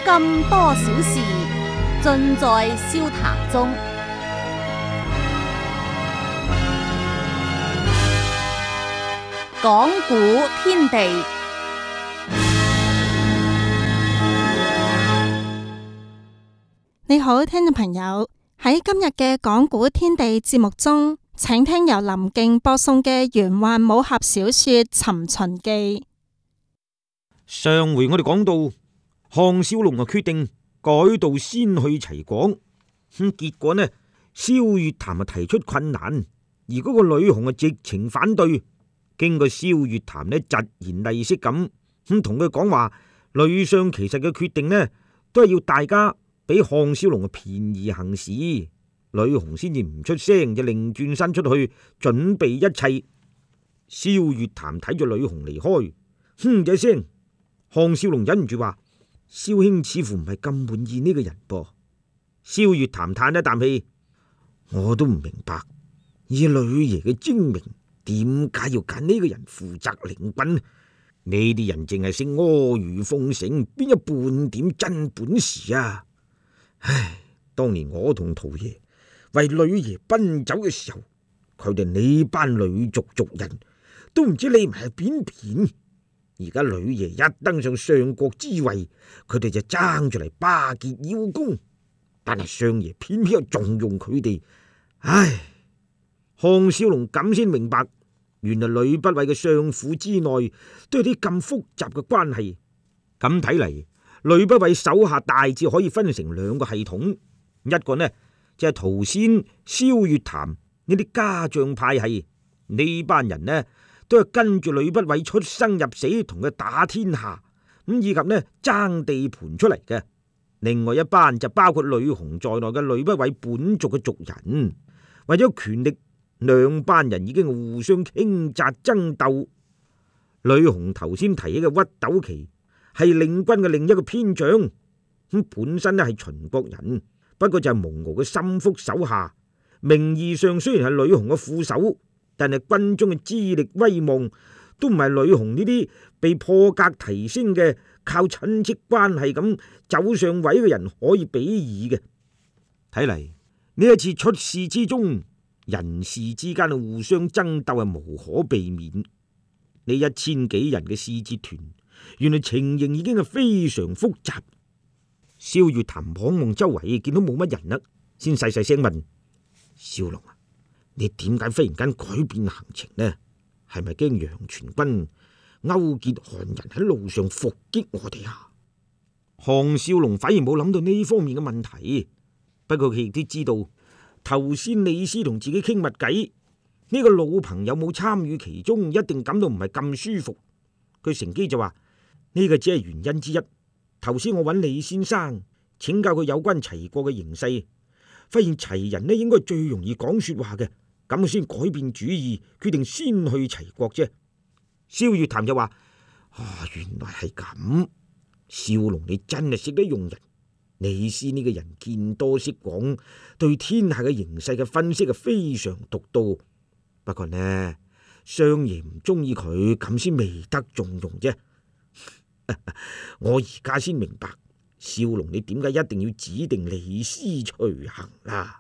咁多小事，盡在笑談中。講古天地， 你好，聽眾朋友，喺今日嘅講古天地節目中，請聽由林敬播送嘅玄幻武俠小說《尋秦記》。 上回我哋講到項少龍決定改道先去齊國，結果呢，蕭月潭提出困難，而嗰個呂紅直情反對。經過蕭月潭呢疾言厲色咁同佢講話，呂相其實嘅決定呢都係要大家俾項少龍便宜行事。呂紅先至唔出聲，就另轉身出去準備一切。蕭月潭睇住呂紅離開，哼咗一聲，項少龍忍唔住話：蕭兄似乎唔係咁滿意呢個人噃。蕭月潭嘆一啖氣：我都唔明白，以呂爺嘅精明，點解要揀呢個人負責領軍？呢啲人淨係識阿諛奉承，邊有半點真本事啊？唉，當年我同陶爺為呂爺奔走嘅時候，佢哋呢班呂族族人都唔知匿埋喺邊邊。而家呂爺一登上相國之位，佢哋就爭住嚟巴結邀功，但係相爺偏偏又重用佢哋。唉，項少龍咁先明白，原來呂不韋嘅相府之內都有啲咁複雜嘅關係。咁睇嚟，呂不韋手下大致可以分成兩個系統，一個呢就係陶仙、蕭月潭呢啲家將派系，呢班人呢都係跟住呂不韋出生入死，同佢打天下，以及呢爭地盤出嚟嘅。另外一班就包括呂紅在內嘅呂不韋本族嘅族人，為咗權力，兩班人已經互相傾軋爭鬥。呂紅頭先提起嘅屈斗旗係領軍嘅另一個偏將，咁本身咧係秦國人，不過就係蒙骜嘅心腹手下，名義上雖然係呂紅嘅副手，但係軍中嘅資歷威望都唔係呂紅呢啲被破格提升嘅靠親戚關係咁走上位嘅人可以比擬嘅。睇嚟呢一次出事之中，人事之間嘅互相爭鬥係無可避免。呢1000幾人嘅使節團，原來情形已經係非常複雜。蕭月潭望望周圍，見到冇乜人啦，先細細聲問：少龍啊，你點解忽然間改變行程呢？係咪驚楊全軍勾結漢人喺路上伏擊我哋啊？項少龍反而冇諗到呢方面嘅問題，不過佢亦都知道頭先李斯同自己傾密偈，呢個老朋友冇參與其中，一定感到唔係咁舒服。佢乘機就話：呢個只係原因之一。頭先我揾李先生請教佢有關齊國嘅形勢，發現齊人呢應該最容易講說話嘅，咁先改變主意，決定先去齊國啫。蕭月潭就話：原來係咁，少龍你真係識得用人。李斯呢個人見多識廣，對天下嘅形勢嘅分析係非常獨到。不過呢，相爺唔中意佢，咁先未得重用啫。我而家先明白，少龍你點解一定要指定李斯隨行啦。